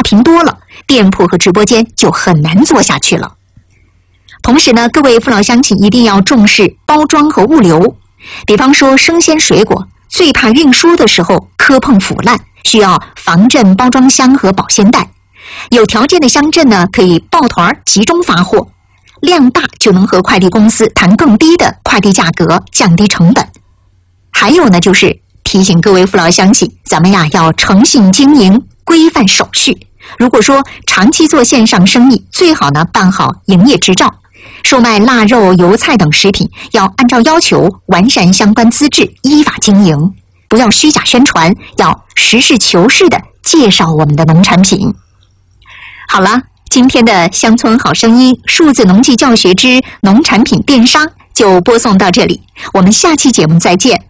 评多了，店铺和直播间就很难做下去了。同时呢，各位父老乡亲一定要重视包装和物流。比方说生鲜水果，最怕运输的时候磕碰腐烂，需要防震包装箱和保鲜袋。有条件的乡镇呢，可以抱团集中发货，量大就能和快递公司谈更低的快递价格，降低成本。还有呢，就是提醒各位父老乡亲，咱们呀要诚信经营，规范手续。如果说长期做线上生意，最好呢办好营业执照。售卖腊肉、油菜等食品，要按照要求完善相关资质，依法经营，不要虚假宣传，要实事求是地介绍我们的农产品。好了，今天的乡村好声音数字农技教学之农产品电商就播送到这里，我们下期节目再见。